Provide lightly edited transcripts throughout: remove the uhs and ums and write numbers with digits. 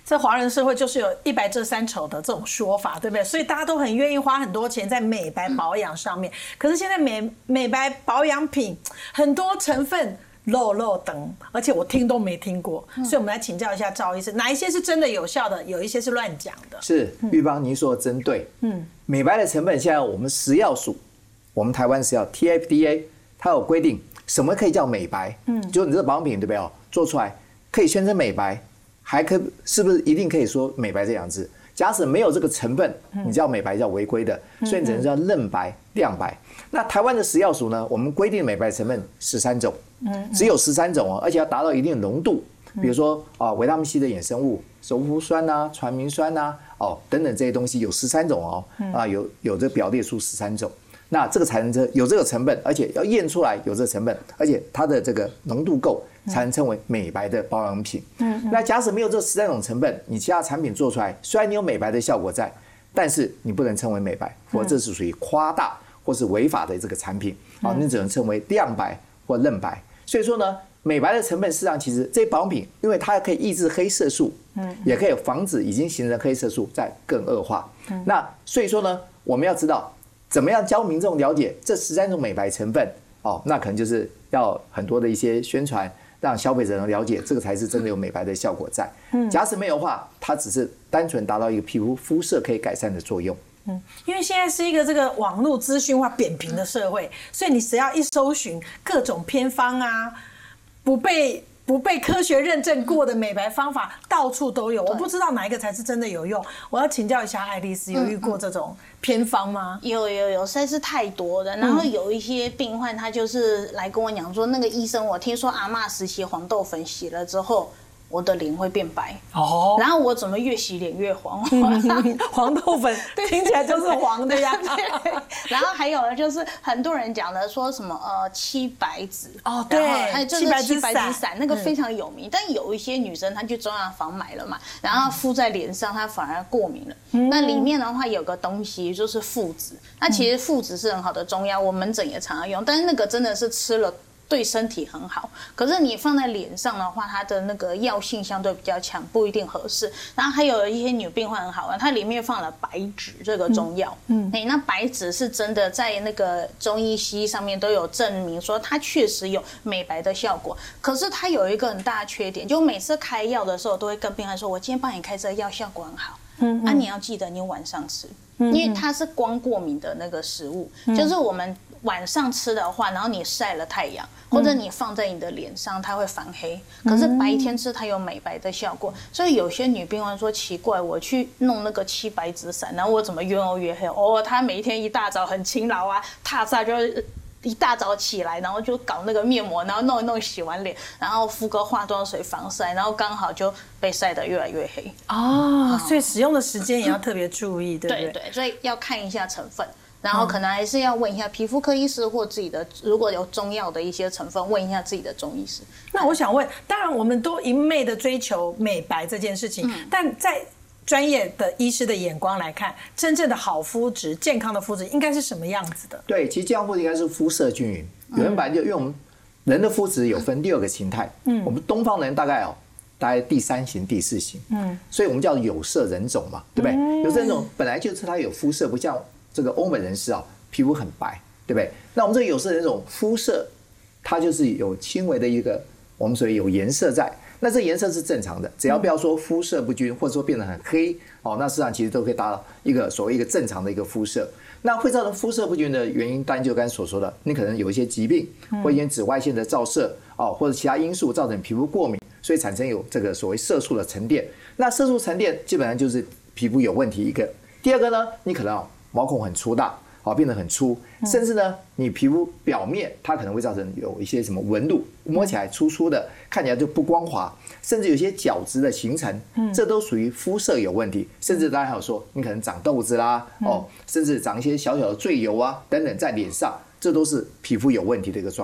在华人社会就是有一白遮三丑的这种说法，对不对？所以大家都很愿意花很多钱在美白保养上面。可是现在美白保养品很多成分漏等，而且我听都没听过，所以我们来请教一下赵医师，哪一些是真的有效的，有一些是乱讲的？ 是玉芳您说的真对，美白的成分现在我们食药署，我们台湾食药 TFDA 它有规定什么可以叫美白，就你这个保养品对不对哦，做出来可以宣称美白，还可是不是一定可以说美白这两字？假使没有这个成分，你叫美白叫违规的，所以你只能叫嫩白、亮白。那台湾的食药署呢，我们规定美白成分13种，只有13种哦，而且要达到一定的浓度，比如说维他命 C 的衍生物，熟肤酸啊、传明酸啊，等等这些东西有13种哦，有这表列出13种。那这个才能有这个成分，而且要验出来有这个成分，而且它的这个浓度够，才能称为美白的保养品。那假使没有这13种成分，你其他产品做出来，虽然你有美白的效果在，但是你不能称为美白，或者这是属于夸大或是违法的这个产品，你只能称为亮白或嫩白。所以说呢，美白的成分事实上其实这些保养品，因为它可以抑制黑色素，也可以防止已经形成黑色素再更恶化。那所以说呢，我们要知道怎么样教民众了解这13种美白成分，那可能就是要很多的一些宣传，让消费者能了解，这个才是真的有美白的效果在。假使没有的话，它只是单纯达到一个皮肤肤色可以改善的作用。 因为现在是一个这个网络资讯化扁平的社会，所以你只要一搜寻各种偏方啊，不被科学认证过的美白方法到处都有，我不知道哪一个才是真的有用。我要请教一下爱丽丝，有遇过这种偏方吗？ 有，实在是太多了。然后有一些病患他就是来跟我讲说，那个医生，我听说阿嬷时期黄豆粉洗了之后，我的脸会变白哦，然后我怎么越洗脸越黄？ 黄豆粉听起来就是黄的呀。 然后还有就是很多人讲的说什么七白子哦，对， 还有就是七白子散，那个非常有名。但有一些女生她去中药房买了嘛，然后敷在脸上，她反而过敏了。那里面的话有个东西就是附子，那其实附子是很好的中药，我门诊也常常用，但是那个真的是吃了对身体很好，可是你放在脸上的话，它的那个药性相对比较强，不一定合适。然后还有一些女病患很好玩，它里面放了白芷这个中药，那白芷是真的在那个中医西医上面都有证明说它确实有美白的效果。可是它有一个很大的缺点，就每次开药的时候，都会跟病患说：“我今天帮你开这个药，效果很好，你要记得你晚上吃，因为它是光过敏的那个食物，就是我们晚上吃的话，然后你晒了太阳。”或者你放在你的脸上，它会反黑。可是白天吃它有美白的效果，所以有些女病患说奇怪，我去弄那个七白子散，然后我怎么越弄越黑？她每一天一大早很勤劳啊，踏煞就一大早起来，然后就搞那个面膜，然后弄一弄，洗完脸，然后敷个化妆水防晒，然后刚好就被晒得越来越黑。 所以使用的时间也要特别注意，对不对？ 对，所以要看一下成分。然后可能还是要问一下皮肤科医师或自己的，如果有中药的一些成分，问一下自己的中医师。 那我想问，当然我们都一昧的追求美白这件事情，但在专业的医师的眼光来看，真正的好肤质、健康的肤质应该是什么样子的？ 对，其实健康肤质应该是肤色均匀。有人本来就因为我们人的肤质有分6个形态，我们东方人大概第3型、第4型，所以我们叫有色人种嘛，对不对？有色人种本来就是它有肤色，不像这个欧美人士皮肤很白，对不对？那我们这个有色人种肤色，它就是有轻微的一个我们所谓有颜色在，那这颜色是正常的，只要不要说肤色不均，或者说变得很黑，那事实上其实都可以达到一个所谓一个正常的一个肤色。那会造成肤色不均的原因，当然就刚才所说的，你可能有一些疾病，或因为紫外线的照射或者其他因素造成皮肤过敏，所以产生有这个所谓色素的沉淀。那色素沉淀基本上就是皮肤有问题一个。第二个呢，你可能毛孔很粗大，变得很粗，甚至呢，你皮肤表面它可能会造成有一些什么纹路，摸起来粗粗的，看起来就不光滑，甚至有些角质的形成，这都属于肤色有问题。甚至大家还有说，你可能长痘子啦，甚至长一些小小的赘疣啊等等在脸上，这都是皮肤有问题的一个状况。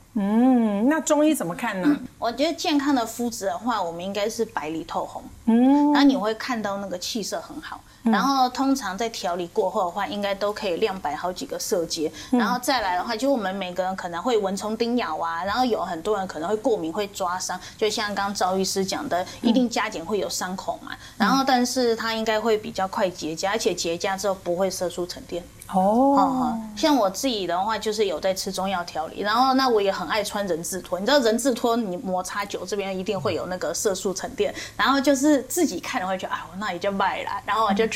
那中医怎么看呢？ 我觉得健康的肤质的话，我们应该是白里透红，然后你会看到那个气色很好。然后通常在调理过后的话，应该都可以亮白好几个色阶。然后再来的话，就我们每个人可能会蚊虫叮咬啊，然后有很多人可能会过敏、会抓伤，就像刚刚赵医师讲的，一定加减会有伤口嘛。然后但是它应该会比较快结痂，而且结痂之后不会色素沉淀。像我自己的话，就是有在吃中药调理，然后那我也很爱穿人字拖。你知道人字拖你摩擦久这边一定会有那个色素沉淀，然后就是自己看了会觉得啊，那也就卖啦，然后我就